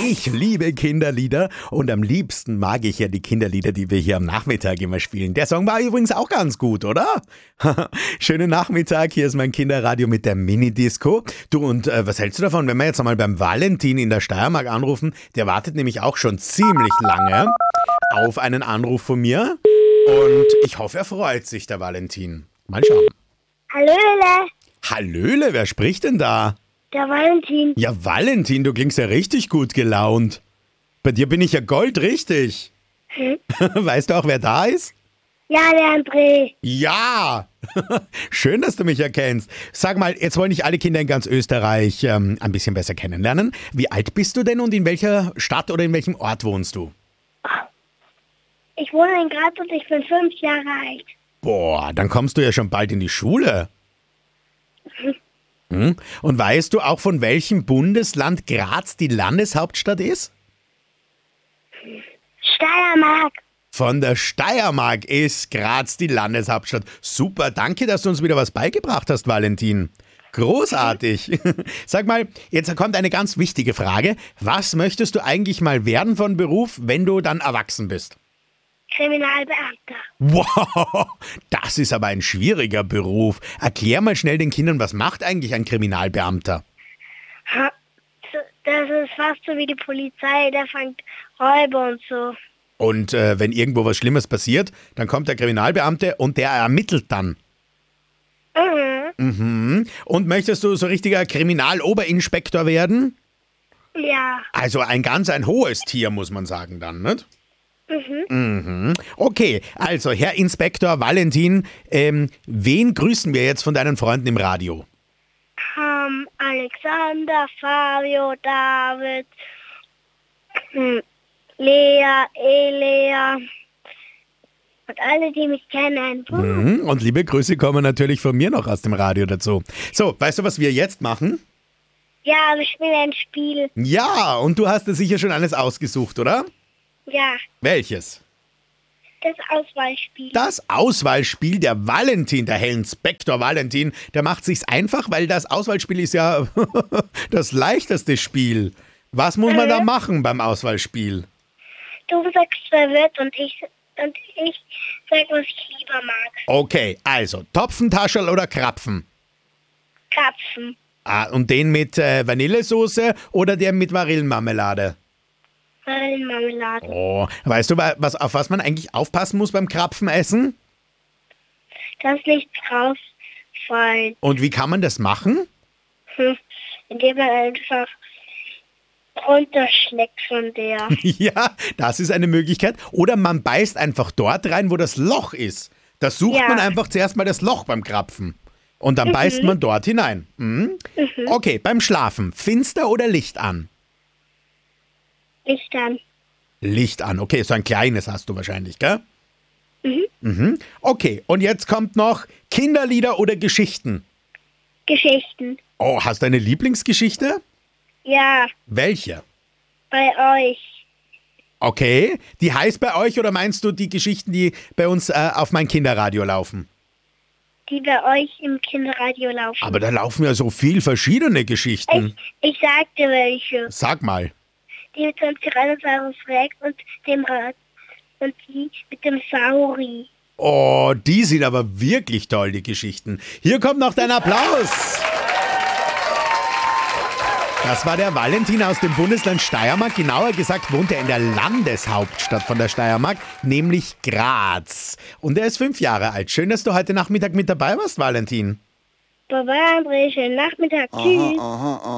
Ich liebe Kinderlieder und am liebsten mag ich ja die Kinderlieder, die wir hier am Nachmittag immer spielen. Der Song war übrigens auch ganz gut, oder? Schönen Nachmittag, hier ist mein Kinderradio mit der Mini-Disco. Du, und was hältst du davon, wenn wir jetzt einmal beim Valentin in der Steiermark anrufen? Der wartet nämlich auch schon ziemlich lange auf einen Anruf von mir. Und ich hoffe, er freut sich, der Valentin. Mal schauen. Hallöle, Hallöle, wer spricht denn da? der Valentin. Ja, Valentin, du klingst ja richtig gut gelaunt. Bei dir bin ich ja goldrichtig. Weißt du auch, wer da ist? Ja, der André. Ja! Schön, dass du mich erkennst. Sag mal, jetzt wollen dich alle Kinder in ganz Österreich ein bisschen besser kennenlernen. Wie alt bist du denn und in welcher Stadt oder in welchem Ort wohnst du? Ich wohne in Graz und ich bin 5 Jahre alt. Boah, dann kommst du ja schon bald in die Schule. Und weißt du auch, von welchem Bundesland Graz die Landeshauptstadt ist? Steiermark. Von der Steiermark ist Graz die Landeshauptstadt. Super, danke, dass du uns wieder was beigebracht hast, Valentin. Großartig. Sag mal, jetzt kommt eine ganz wichtige Frage. Was möchtest du eigentlich mal werden von Beruf, wenn du dann erwachsen bist? Kriminalbeamter. Wow, das ist aber ein schwieriger Beruf. Erklär mal schnell den Kindern, was macht eigentlich ein Kriminalbeamter? Das ist fast so wie die Polizei, der fängt Räuber und so. Und wenn irgendwo was Schlimmes passiert, dann kommt der Kriminalbeamte und der ermittelt dann. Mhm. Und möchtest du so richtiger Kriminaloberinspektor werden? Ja. Also ein hohes Tier, muss man sagen dann, nicht? Okay, also Herr Inspektor Valentin, wen grüßen wir jetzt von deinen Freunden im Radio? Alexander, Fabio, David, Lea, Elea und alle, die mich kennen. Und liebe Grüße kommen natürlich von mir noch aus dem Radio dazu. So, weißt du, was wir jetzt machen? Ja, wir spielen ein Spiel. Ja, und du hast dir sicher schon alles ausgesucht, oder? Ja, Welches? das Auswahlspiel. Das Auswahlspiel, der Valentin, der Herr Inspektor Valentin, der macht sich's einfach, weil das Auswahlspiel ist ja das leichteste Spiel. Was muss man da machen beim Auswahlspiel? Du sagst, wer wird und ich sag, was ich lieber mag. Okay, also Topfentaschel oder Krapfen? Krapfen. Ah, und den mit Vanillesoße oder der mit Marillenmarmelade? Marmelade. Oh, weißt du, auf was man eigentlich aufpassen muss beim Krapfenessen? Dass nichts rausfällt. Und wie kann man das machen? Indem man einfach runterschlägt von der. Ja, das ist eine Möglichkeit. Oder man beißt einfach dort rein, wo das Loch ist. Da sucht man einfach zuerst mal das Loch beim Krapfen. Und dann beißt man dort hinein. Okay, beim Schlafen, finster oder Licht an? Licht an. Licht an, okay, so ein kleines hast du wahrscheinlich, gell? Okay, und jetzt kommt noch Kinderlieder oder Geschichten? Geschichten. Oh, hast du eine Lieblingsgeschichte? Ja, Welche? bei euch. Okay, die heißt bei euch oder meinst du die Geschichten, die bei uns auf mein Kinderradio laufen? Die bei euch im Kinderradio laufen. Aber da laufen ja so viel verschiedene Geschichten. Ich sag dir welche. Sag mal. Die mit dem Tyrannosaurus Rex und dem Rad. Und die mit dem Sauri. Oh, die sind aber wirklich toll, die Geschichten. Hier kommt noch dein Applaus. Das war der Valentin aus dem Bundesland Steiermark. Genauer gesagt wohnt er in der Landeshauptstadt von der Steiermark, nämlich Graz. Und er ist 5 Jahre alt. Schön, dass du heute Nachmittag mit dabei warst, Valentin. Baba, André, schönen Nachmittag. Tschüss.